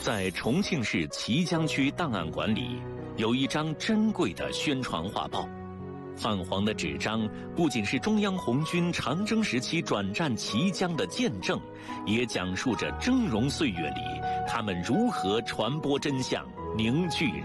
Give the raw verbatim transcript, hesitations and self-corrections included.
在重庆市綦江区档案馆里，有一张珍贵的宣传画报。泛黄的纸张不仅是中央红军长征时期转战綦江的见证，也讲述着峥嵘岁月里他们如何传播真相、凝聚